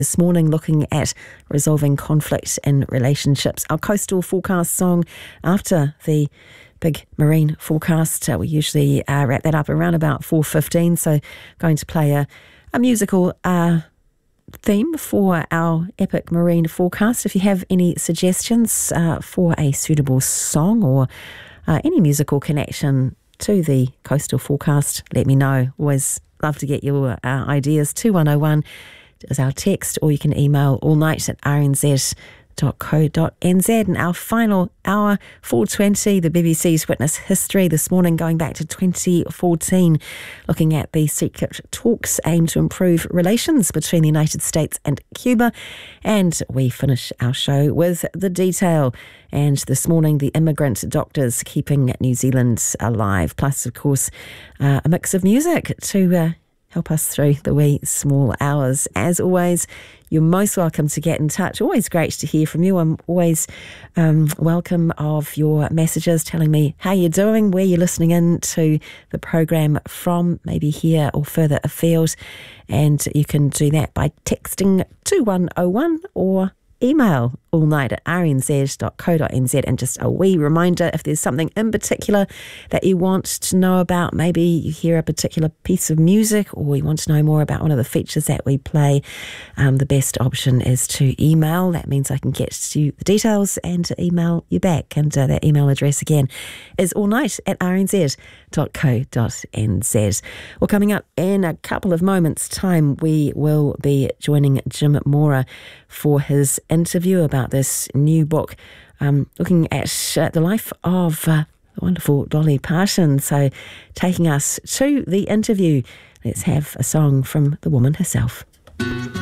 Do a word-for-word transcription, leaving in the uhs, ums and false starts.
This morning, looking at resolving conflict in relationships. Our coastal forecast song after the big marine forecast. Uh, we usually uh, wrap that up around about four fifteen. So going to play a, a musical uh, theme for our epic marine forecast. If you have any suggestions uh, for a suitable song or uh, any musical connection to the coastal forecast, let me know. Always love to get your uh, ideas. two one oh one is our text, or you can email allnight at r n z dot co dot n z. And our final hour, four twenty, the B B C's Witness History this morning, going back to twenty fourteen, looking at the secret talks aimed to improve relations between the United States and Cuba. And we finish our show with the detail. And this morning, the immigrant doctors keeping New Zealand alive. Plus, of course, uh, a mix of music to uh, help us through the wee small hours. As always, you're most welcome to get in touch. Always great to hear from you. I'm always um, welcome of your messages telling me how you're doing, where you're listening in to the program from, maybe here or further afield. And you can do that by texting two one oh one or email allnight at r n z dot co dot n z. And just a wee reminder, if there's something in particular that you want to know about, maybe you hear a particular piece of music or you want to know more about one of the features that we play, um, the best option is to email. That means I can get you the details and to email you back. And uh, that email address again is allnight at r n z dot co dot n z. Well, coming up in a couple of moments' time, we will be joining Jim Mora for his interview about this new book, um, looking at uh, the life of uh, the wonderful Dolly Parton. So taking us to the interview, let's have a song from the woman herself.